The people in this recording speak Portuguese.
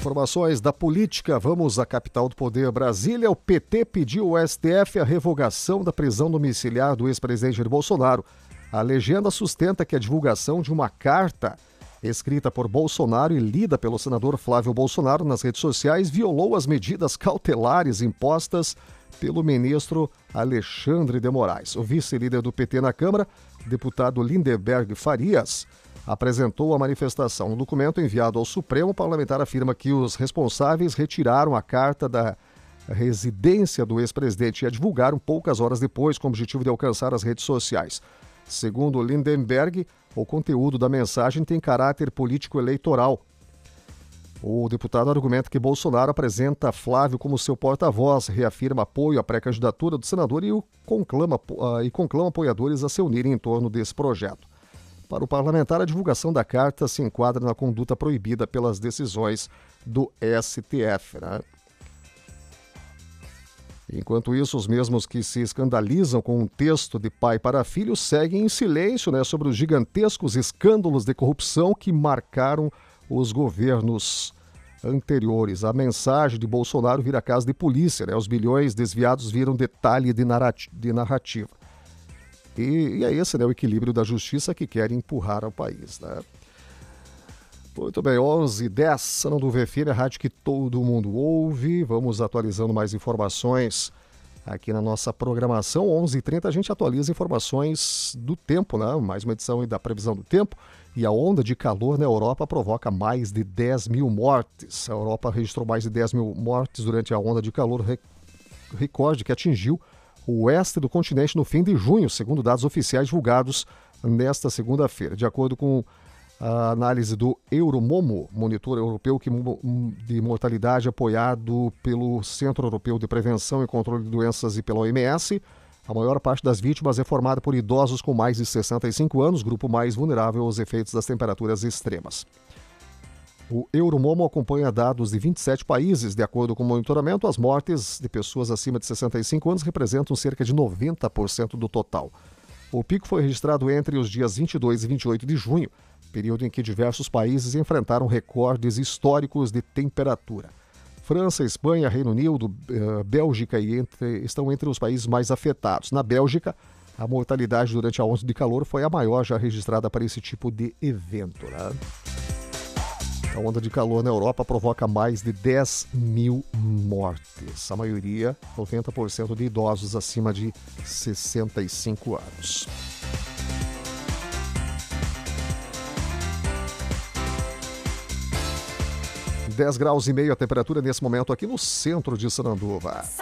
Informações da política, vamos à capital do poder, Brasília. O PT pediu ao STF a revogação da prisão domiciliar do ex-presidente Jair Bolsonaro. A legenda sustenta que a divulgação de uma carta escrita por Bolsonaro e lida pelo senador Flávio Bolsonaro nas redes sociais violou as medidas cautelares impostas pelo ministro Alexandre de Moraes. O vice-líder do PT na Câmara, o deputado Lindenberg Farias, apresentou a manifestação. No documento enviado ao Supremo, o parlamentar afirma que os responsáveis retiraram a carta da residência do ex-presidente e a divulgaram poucas horas depois, com o objetivo de alcançar as redes sociais. Segundo Lindenberg, o conteúdo da mensagem tem caráter político-eleitoral. O deputado argumenta que Bolsonaro apresenta Flávio como seu porta-voz, reafirma apoio à pré-candidatura do senador e conclama apoiadores a se unirem em torno desse projeto. Para o parlamentar, a divulgação da carta se enquadra na conduta proibida pelas decisões do STF. Enquanto isso, os mesmos que se escandalizam com um texto de pai para filho seguem em silêncio sobre os gigantescos escândalos de corrupção que marcaram os governos anteriores. A mensagem de Bolsonaro vira caso de polícia. Os bilhões desviados viram detalhe de narrativa. E é esse o equilíbrio da justiça que quer empurrar ao país. Muito bem, 11h10, Sanandu FM, a rádio que todo mundo ouve. Vamos atualizando mais informações aqui na nossa programação. 11h30 a gente atualiza informações do tempo, mais uma edição da previsão do tempo. E a onda de calor na Europa provoca mais de 10 mil mortes. A Europa registrou mais de 10 mil mortes durante a onda de calor recorde que atingiu o oeste do continente no fim de junho, segundo dados oficiais divulgados nesta segunda-feira. De acordo com a análise do Euromomo, monitor europeu de mortalidade apoiado pelo Centro Europeu de Prevenção e Controle de Doenças e pela OMS, a maior parte das vítimas é formada por idosos com mais de 65 anos, grupo mais vulnerável aos efeitos das temperaturas extremas. O Euromomo acompanha dados de 27 países. De acordo com o monitoramento, as mortes de pessoas acima de 65 anos representam cerca de 90% do total. O pico foi registrado entre os dias 22 e 28 de junho, período em que diversos países enfrentaram recordes históricos de temperatura. França, Espanha, Reino Unido, Bélgica estão entre os países mais afetados. Na Bélgica, a mortalidade durante a onda de calor foi a maior já registrada para esse tipo de evento. A onda de calor na Europa provoca mais de 10 mil mortes. A maioria, 90% de idosos acima de 65 anos. 10,5 graus a temperatura nesse momento aqui no centro de Sananduva.